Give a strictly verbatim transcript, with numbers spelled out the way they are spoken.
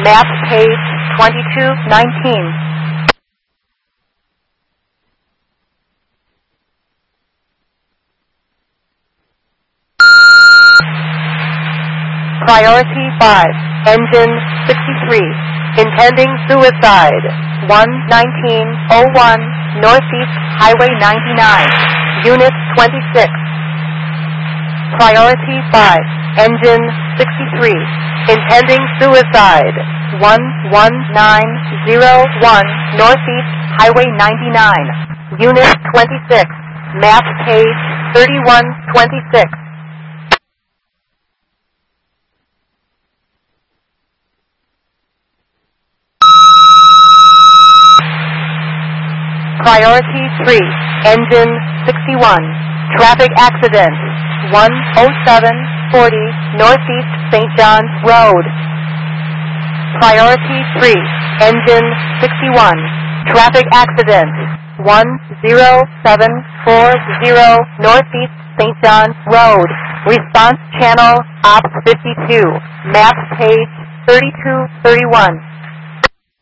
Maps page twenty-two nineteen. Priority five, engine sixty-three, intending suicide, one nineteen oh one, Northeast Highway ninety-nine, Unit twenty-six. Priority five, engine sixty-three, intending suicide, one one nine oh one, Northeast Highway ninety-nine, Unit twenty-six, map page thirty-one twenty-six. Priority three, engine sixty-one, traffic accident, one oh seven forty, Northeast Saint John's Road. Priority three, engine sixty-one, traffic accident, one oh seven forty, Northeast Saint John's Road. Response channel, Ops fifty-two, map page thirty-two thirty-one.